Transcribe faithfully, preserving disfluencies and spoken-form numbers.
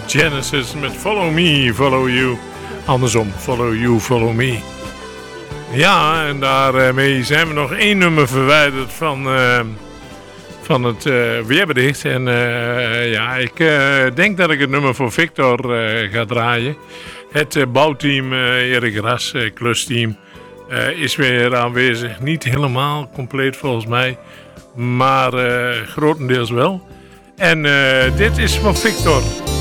Genesis met Follow Me, Follow You. Andersom, Follow You, Follow Me. Ja, en daarmee zijn we nog één nummer verwijderd van, uh, van het uh, weerbericht. En uh, ja, ik uh, denk dat ik het nummer voor Victor uh, ga draaien. Het uh, bouwteam uh, Erik Ras, uh, klusteam, uh, is weer aanwezig. Niet helemaal compleet volgens mij, maar uh, grotendeels wel. En uh, dit is voor Victor.